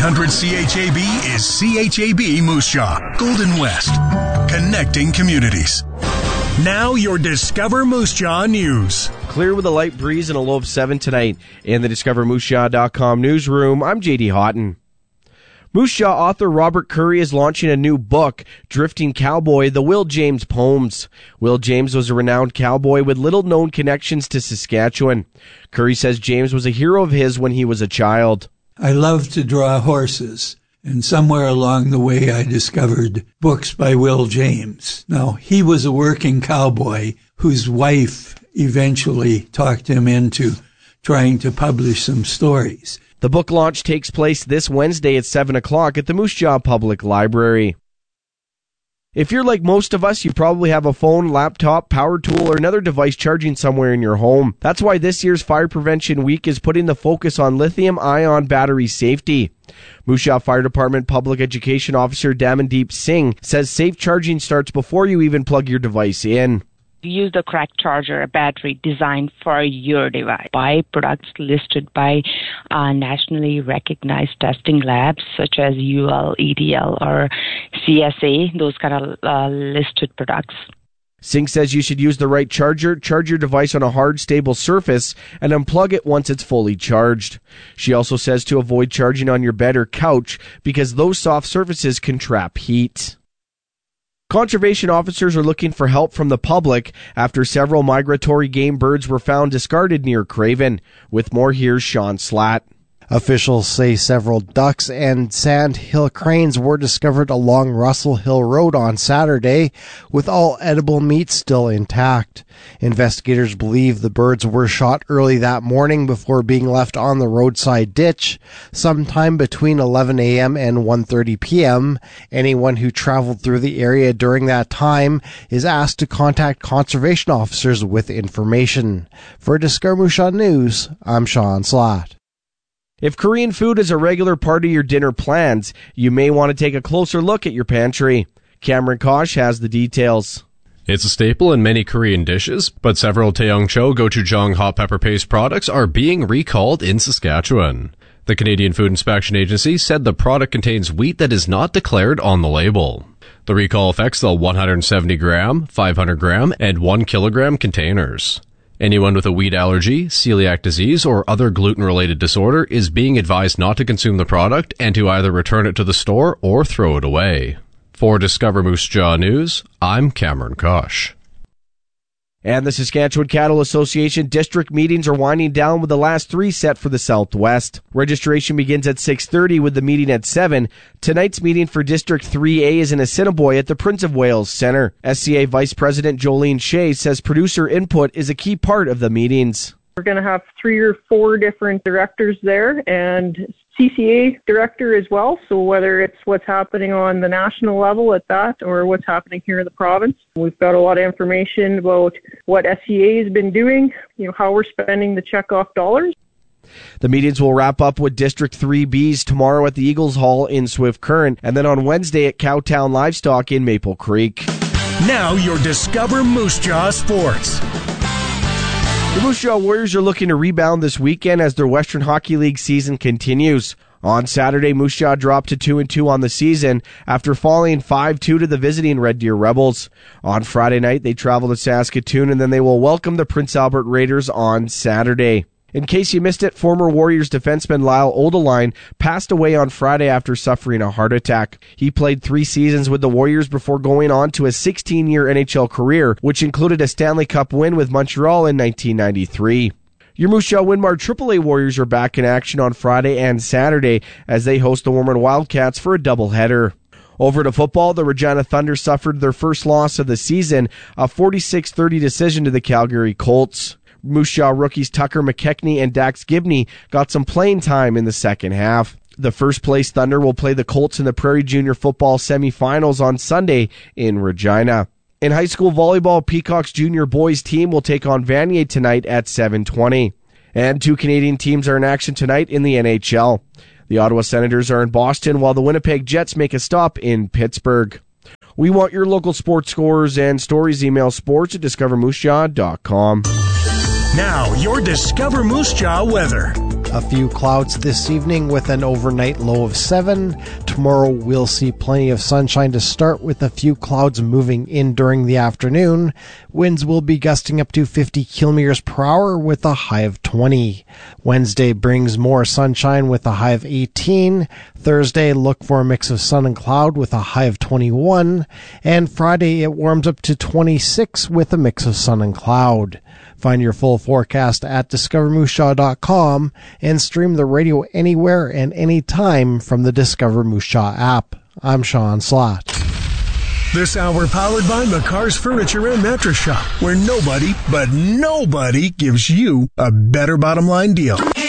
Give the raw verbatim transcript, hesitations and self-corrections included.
hundred C H A B is C H A B Moose Jaw, Golden West, connecting communities. Now your Discover Moose Jaw news. Clear with a light breeze and a low of seven tonight. In the Discover Moose Jaw dot com newsroom, I'm J D Houghton. Moose Jaw author Robert Currie is launching a new book, Drifting Cowboy, The Will James Poems. Will James was a renowned cowboy with little-known connections to Saskatchewan. Currie says James was a hero of his when he was a child. I love to draw horses, and somewhere along the way I discovered books by Will James. Now, he was a working cowboy whose wife eventually talked him into trying to publish some stories. The book launch takes place this Wednesday at seven o'clock at the Moose Jaw Public Library. If you're like most of us, you probably have a phone, laptop, power tool, or another device charging somewhere in your home. That's why this year's Fire Prevention Week is putting the focus on lithium-ion battery safety. Moose Jaw Fire Department Public Education Officer Damandeep Singh says safe charging starts before you even plug your device in. Use the correct charger, a battery designed for your device. Buy products listed by uh, nationally recognized testing labs such as U L, E D L, or C S A, those kind of uh, listed products. Singh says you should use the right charger, charge your device on a hard, stable surface, and unplug it once it's fully charged. She also says to avoid charging on your bed or couch because those soft surfaces can trap heat. Conservation officers are looking for help from the public after several migratory game birds were found discarded near Craven. With more, here's Sean Slatt. Officials say several ducks and sandhill cranes were discovered along Russell Hill Road on Saturday, with all edible meat still intact. Investigators believe the birds were shot early that morning before being left on the roadside ditch sometime between eleven a.m. and one thirty p.m. Anyone who traveled through the area during that time is asked to contact conservation officers with information. For Discover Moose Jaw News, I'm Sean Slatt. If Korean food is a regular part of your dinner plans, you may want to take a closer look at your pantry. Cameron Kosh has the details. It's a staple in many Korean dishes, but several Taeyongcho gochujang hot pepper paste products are being recalled in Saskatchewan. The Canadian Food Inspection Agency said the product contains wheat that is not declared on the label. The recall affects the one hundred seventy gram, five hundred gram, and one kilogram containers. Anyone with a wheat allergy, celiac disease, or other gluten-related disorder is being advised not to consume the product and to either return it to the store or throw it away. For Discover Moose Jaw News, I'm Cameron Kosh. And the Saskatchewan Cattle Association district meetings are winding down with the last three set for the Southwest. Registration begins at six thirty with the meeting at seven. Tonight's meeting for District three A is in Assiniboia at the Prince of Wales Centre. S C A Vice President Jolene Shea says producer input is a key part of the meetings. We're going to have three or four different directors there and C C A director as well. So whether it's what's happening on the national level at that or what's happening here in the province, we've got a lot of information about what S C A has been doing, you know, how we're spending the checkoff dollars. The meetings will wrap up with District three B's tomorrow at the Eagles Hall in Swift Current and then on Wednesday at Cowtown Livestock in Maple Creek. Now your Discover Moose Jaw Sports. The Moose Jaw Warriors are looking to rebound this weekend as their Western Hockey League season continues. On Saturday, Moose Jaw dropped to two and two on the season after falling five two to the visiting Red Deer Rebels. On Friday night, they travel to Saskatoon and then they will welcome the Prince Albert Raiders on Saturday. In case you missed it, former Warriors defenseman Lyle Odeline passed away on Friday after suffering a heart attack. He played three seasons with the Warriors before going on to a sixteen-year N H L career, which included a Stanley Cup win with Montreal in nineteen ninety-three. Your Moose Jaw Winmar triple A Warriors are back in action on Friday and Saturday as they host the Warman Wildcats for a doubleheader. Over to football, the Regina Thunder suffered their first loss of the season, a forty-six thirty decision to the Calgary Colts. Moose Jaw rookies Tucker McKechnie and Dax Gibney got some playing time in the second half. The first-place Thunder will play the Colts in the Prairie Junior Football semifinals on Sunday in Regina. In high school volleyball, Peacock's junior boys team will take on Vanier tonight at seven twenty. And two Canadian teams are in action tonight in the N H L. The Ottawa Senators are in Boston, while the Winnipeg Jets make a stop in Pittsburgh. We want your local sports scores and stories. Email sports at discover moose jaw dot com. Now, your Discover Moose Jaw weather. A few clouds this evening with an overnight low of seven. Tomorrow we'll see plenty of sunshine to start with a few clouds moving in during the afternoon. Winds will be gusting up to fifty kilometers per hour with a high of twenty. Wednesday brings more sunshine with a high of eighteen. Thursday, look for a mix of sun and cloud with a high of twenty-one. And Friday, it warms up to twenty-six with a mix of sun and cloud. Find your full forecast at discover moose jaw dot com and stream the radio anywhere and anytime from the Discover Moose Jaw app. I'm Sean Slott. This hour powered by McCar's Furniture and Mattress Shop, where nobody, but nobody, gives you a better bottom line deal.